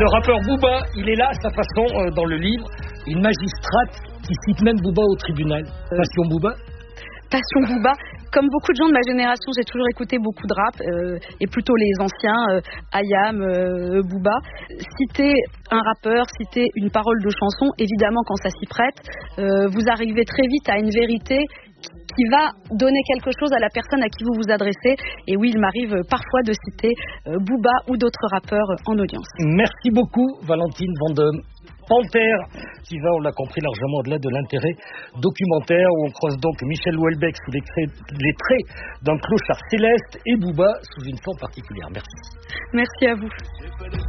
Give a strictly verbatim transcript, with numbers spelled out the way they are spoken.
Le rappeur Booba, il est là à sa façon euh, dans le livre. Une magistrate qui cite même Booba au tribunal. Passion Booba. Passion Booba. Comme beaucoup de gens de ma génération, j'ai toujours écouté beaucoup de rap, euh, et plutôt les anciens, euh, Ayam, euh, Booba. Citer un rappeur, citer une parole de chanson, évidemment quand ça s'y prête, euh, vous arrivez très vite à une vérité qui va donner quelque chose à la personne à qui vous vous adressez. Et oui, il m'arrive parfois de citer euh, Booba ou d'autres rappeurs en audience. Merci beaucoup, Valentine Vendôme. Panthère, qui va, on l'a compris, largement au-delà de l'intérêt documentaire, où on croise donc Michel Houellebecq sous les, traits, les traits d'un clochard céleste et Booba sous une forme particulière. Merci. Merci à vous.